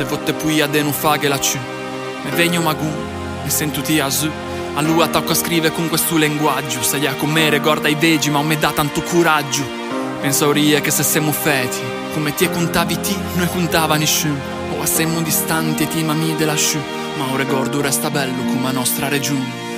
votte poi a de non fa che la ciù. Me vegno magun, mi sento ti a su. A lui attacco a scrivere con questo linguaggio. Sai a come ricorda i vegi, ma non mi dà tanto coraggio. Pensauria che se siamo feti, come ti contavi ti, noi contava nessuno. O siamo distanti e ti mami della sciù, ma un ricordo resta bello come la nostra regione.